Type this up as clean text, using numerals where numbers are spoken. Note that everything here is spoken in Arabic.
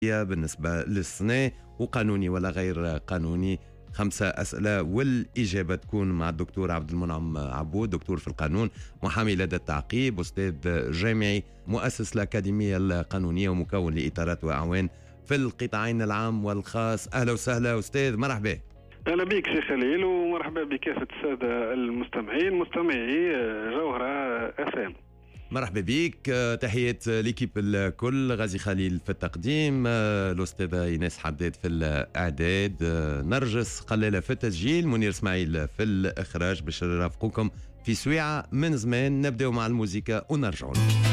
بالنسبة للسنة وقانوني ولا غير قانوني. 5 أسئلة والإجابة تكون مع الدكتور عبد المنعم عبود، دكتور في القانون، محامي لدى التعقيب، أستاذ جامعي، مؤسس الأكاديمية القانونية ومكون لإطارات وأعوان في القطاعين العام والخاص. أهلا وسهلا أستاذ، مرحبا. أهلا بك شيخ خليل، ومرحبا بكافة السادة المستمعين مستمعي جوهرة FM. مرحبا بك. تحيات ليكيب الكل، غازي خليل في التقديم، الأستاذة إيناس حداد في الإعداد، نرجس قلالة في التسجيل، منير اسماعيل في الإخراج، باش نرافقكم في سويعة من زمان. نبدأ مع الموسيقى ونرجعوا.